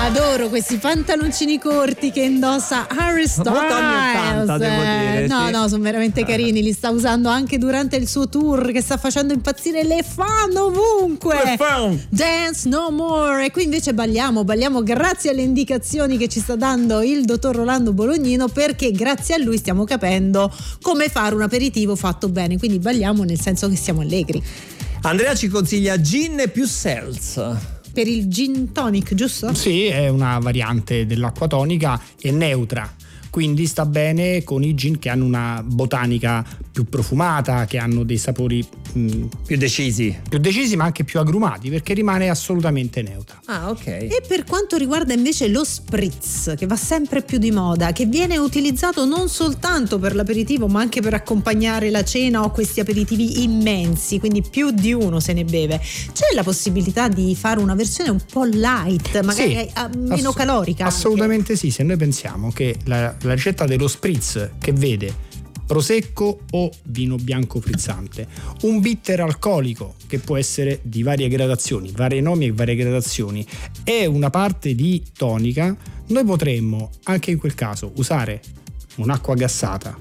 Adoro questi pantaloncini corti che indossa Harry Styles. Molto anni 80, devo dire. No, sì. no, sono veramente carini. Li sta usando anche durante il suo tour, che sta facendo impazzire le fan ovunque. Le fan. Dance no more. E qui invece balliamo grazie alle indicazioni che ci sta dando il dottor Rolando Bolognino, perché grazie a lui stiamo capendo come fare un aperitivo fatto bene. Quindi balliamo nel senso che siamo allegri. Andrea ci consiglia gin più seltz. Per il gin tonic, giusto? Sì, è una variante dell'acqua tonica, è neutra, quindi sta bene con i gin che hanno una botanica più profumata, che hanno dei sapori Più decisi. ma anche più agrumati, perché rimane assolutamente neutra. Ah, ok. E per quanto riguarda invece lo spritz, che va sempre più di moda, che viene utilizzato non soltanto per l'aperitivo ma anche per accompagnare la cena o questi aperitivi immensi, quindi più di uno se ne beve, c'è la possibilità di fare una versione un po' light, magari meno calorica? Assolutamente sì, se noi pensiamo che la ricetta dello spritz, che vede prosecco o vino bianco frizzante, un bitter alcolico che può essere di varie gradazioni, vari nomi e varie gradazioni, e una parte di tonica, noi potremmo anche in quel caso usare un'acqua gassata,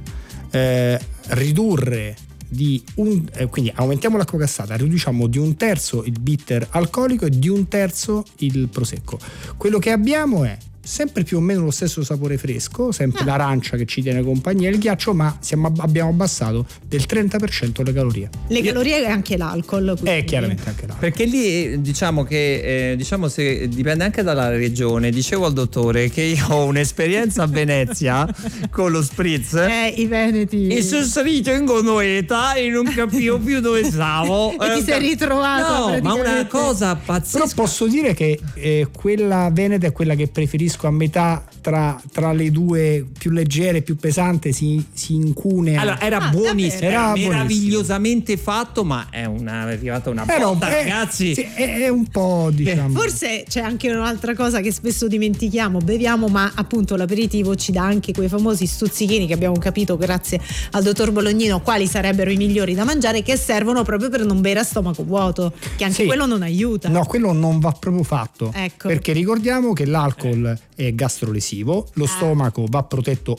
ridurre quindi aumentiamo l'acqua gassata, riduciamo di 1/3 il bitter alcolico e di 1/3 il prosecco. Quello che abbiamo è sempre più o meno lo stesso sapore fresco, sempre l'arancia che ci tiene compagnia, il ghiaccio, ma abbiamo abbassato del 30% le calorie. Le calorie e anche l'alcol. Chiaramente anche l'alcol. Perché lì diciamo che se dipende anche dalla regione. Dicevo al dottore che io ho un'esperienza a Venezia con lo spritz. I veneti. E sono salito in gondoletta e non capivo più dove stavo. E ti sei ritrovato. No, ma una cosa pazzesca. Però posso dire che quella veneta è quella che preferisco a metà tra le due, più leggere e più pesante, si incunea. Allora, era buonissimo, era buonissimo, meravigliosamente fatto, ma è arrivata una botta, ragazzi. Sì, è un po', diciamo. Forse c'è anche un'altra cosa che spesso dimentichiamo: beviamo, ma appunto l'aperitivo ci dà anche quei famosi stuzzichini che abbiamo capito grazie al dottor Bolognino quali sarebbero i migliori da mangiare, che servono proprio per non bere a stomaco vuoto, che anche quello non aiuta. No, quello non va proprio fatto. Ecco. Perché ricordiamo che l'alcol è gastrolesivo, lo stomaco va protetto